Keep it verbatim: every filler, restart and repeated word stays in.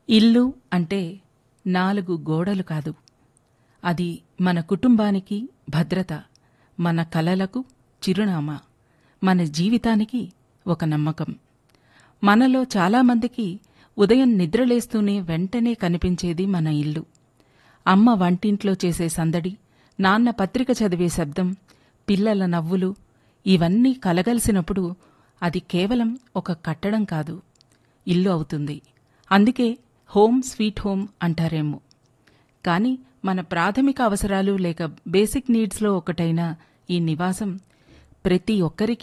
ఇల్లు అంటే నాలుగు గోడలు కాదు. అది మన కుటుంబానికి భద్రత, మన కలలకు చిరునామా, మన జీవితానికి ఒక నమ్మకం. మనలో చాలామందికి ఉదయం నిద్రలేస్తూనే వెంటనే కనిపించేది మన ఇల్లు. అమ్మ వంటింట్లో చేసే సందడి, నాన్న పత్రిక చదివే శబ్దం, పిల్లల నవ్వులు ఇవన్నీ కలగలిసినప్పుడు అది కేవలం ఒక కట్టడం కాదు, ఇల్లు అవుతుంది. అందుకే హోమ్ స్వీట్ హోమ్ అంటారేమో. కానీ మన ప్రాథమిక అవసరాలు లేక బేసిక్ నీడ్స్లో ఒకటైన ఈ నివాసం ప్రతి ఒక్కరికి